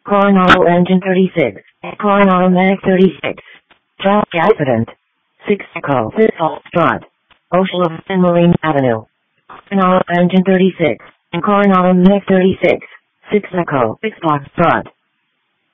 Coronado Engine 36. Coronado Medic 36. Track accident. 6 Echo. Foxtrot. Ocean and Marine Avenue. Coronado Engine 36. And Coronado Medic 36. 6 Echo. 6 Foxtrot.